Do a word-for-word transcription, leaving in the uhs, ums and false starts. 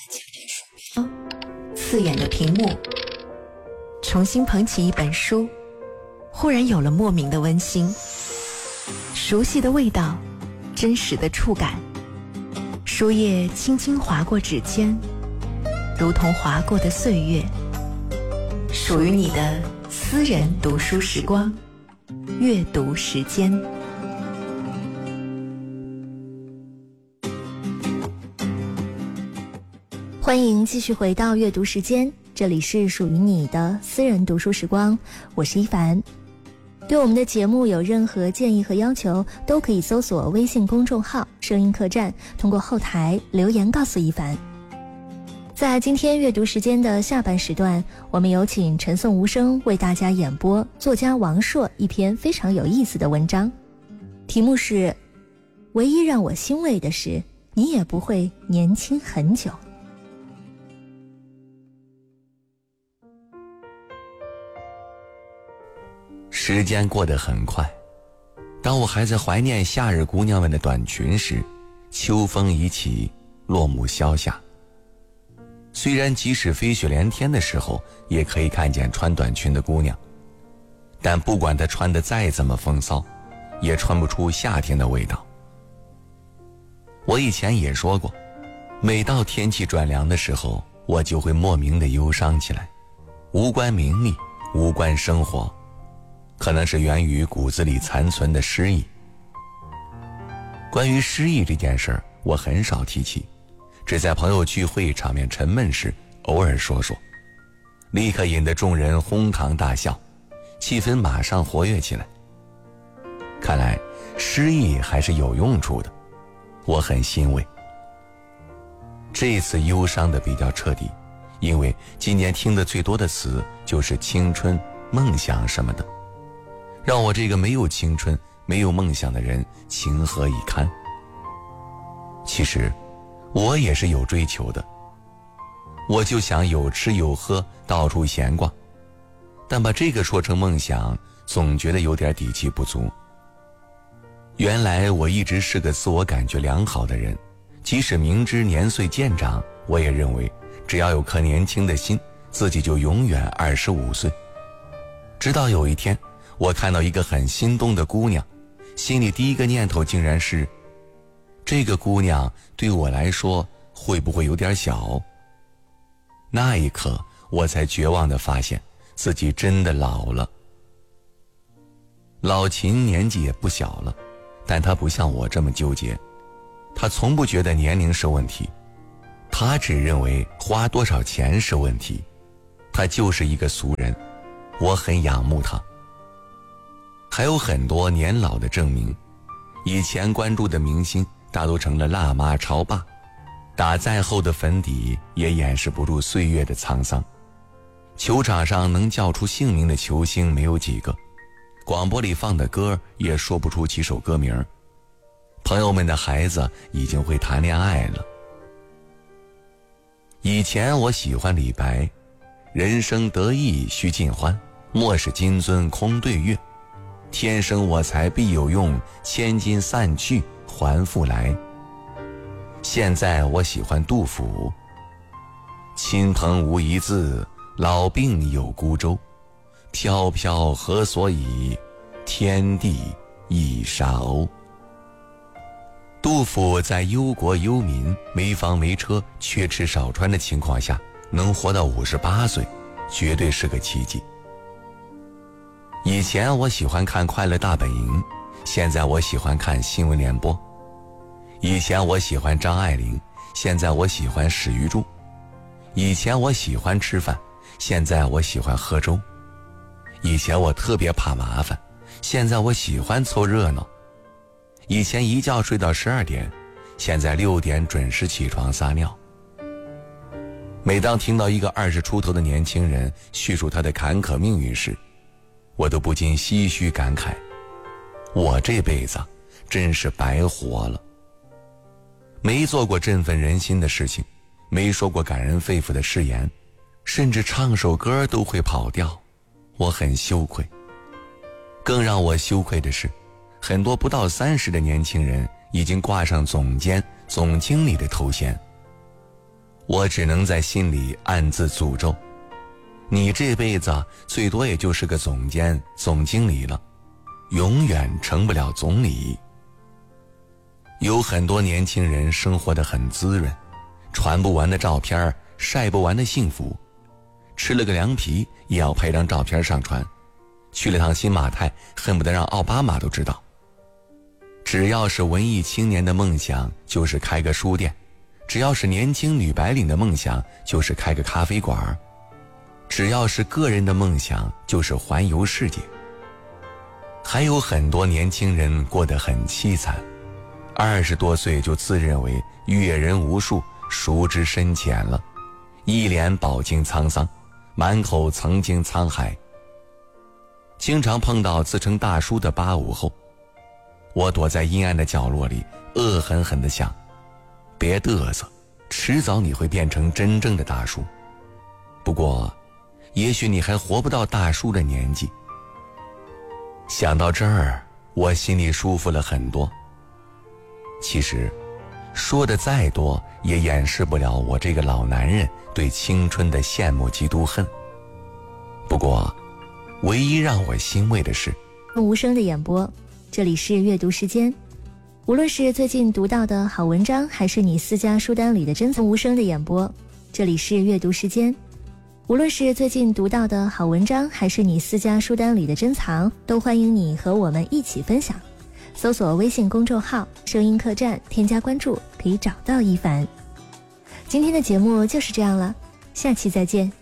刺眼的屏幕，重新捧起一本书，忽然有了莫名的温馨，熟悉的味道，真实的触感，书页轻轻划过指尖，如同划过的岁月，属于你的私人读书时光，阅读时间。 欢迎继续回到阅读时间，这里是属于你的私人读书时光，我是一凡。对我们的节目有任何建议和要求，都可以搜索微信公众号声音客栈，通过后台留言告诉一凡。在今天阅读时间的下半时段，我们有请陈颂无声为大家演播作家王朔一篇非常有意思的文章，题目是唯一让我欣慰的是，你也不会年轻很久。 时间过得很快，当我还在怀念夏日姑娘们的短裙时，秋风已起，落木萧下。虽然即使飞雪连天的时候也可以看见穿短裙的姑娘，但不管她穿得再怎么风骚，也穿不出夏天的味道。我以前也说过，每到天气转凉的时候，我就会莫名的忧伤起来，无关名利，无关生活，可能是源于骨子里残存的失意。关于失意这件事儿，我很少提起，只在朋友聚会场面沉闷时偶尔说说，立刻引得众人哄堂大笑，气氛马上活跃起来。看来失意还是有用处的，我很欣慰。这次忧伤的比较彻底，因为今年听得最多的词就是青春、梦想什么的，让我这个没有青春没有梦想的人情何以堪。其实我也是有追求的，我就想有吃有喝，到处闲逛，但把这个说成梦想，总觉得有点底气不足。原来我一直是个自我感觉良好的人，即使明知年岁渐长，我也认为只要有颗年轻的心，自己就永远二十五岁。直到有一天，我看到一个很心动的姑娘，心里第一个念头竟然是，这个姑娘对我来说会不会有点小？那一刻我才绝望地发现自己真的老了。老秦年纪也不小了，但他不像我这么纠结，他从不觉得年龄是问题，他只认为花多少钱是问题。他就是一个俗人，我很仰慕他。还有很多年老的证明，以前关注的明星大都成了辣妈超霸，打再厚的粉底也掩饰不住岁月的沧桑。球场上能叫出姓名的球星没有几个，广播里放的歌也说不出几首歌名，朋友们的孩子已经会谈恋爱了。以前我喜欢李白，人生得意须尽欢，莫使金樽空对月，天生我材必有用，千金散去还复来。现在我喜欢杜甫，亲朋无一字，老病有孤舟，飘飘何所以，天地一沙鸥。杜甫在忧国忧民，没房没车，缺吃少穿的情况下能活到五十八岁，绝对是个奇迹。以前我喜欢看《快乐大本营》，现在我喜欢看新闻联播。以前我喜欢张爱玲，现在我喜欢史玉柱。以前我喜欢吃饭，现在我喜欢喝粥。以前我特别怕麻烦，现在我喜欢凑热闹。以前一觉睡到十二点，现在六点准时起床撒尿。每当听到一个二十出头的年轻人叙述他的坎坷命运时，我都不禁唏嘘感慨，我这辈子真是白活了。没做过振奋人心的事情，没说过感人肺腑的誓言，甚至唱首歌都会跑调，我很羞愧。更让我羞愧的是，很多不到三十的年轻人已经挂上总监、总经理的头衔。 我只能在心里暗自诅咒，你这辈子最多也就是个总监、总经理了，永远成不了总理。有很多年轻人生活得很滋润，传不完的照片，晒不完的幸福，吃了个凉皮也要拍张照片上传，去了趟新马泰恨不得让奥巴马都知道。只要是文艺青年的梦想就是开个书店，只要是年轻女白领的梦想就是开个咖啡馆，只要是个人的梦想就是环游世界。还有很多年轻人过得很凄惨，二十多岁就自认为阅人无数，熟知深浅了，一脸饱经沧桑，满口曾经沧海。经常碰到自称大叔的八五后，我躲在阴暗的角落里恶狠狠地想，别嘚瑟，迟早你会变成真正的大叔。不过也许你还活不到大叔的年纪。想到这儿，我心里舒服了很多。其实说的再多也掩饰不了我这个老男人对青春的羡慕嫉妒恨。不过唯一让我欣慰的是无声的演播，这里是阅读时间。无论是最近读到的好文章，还是你私家书单里的珍藏，无声的演播，这里是阅读时间。无论是最近读到的好文章，还是你私家书单里的珍藏，都欢迎你和我们一起分享。搜索微信公众号声音客栈，添加关注，可以找到一凡。今天的节目就是这样了，下期再见。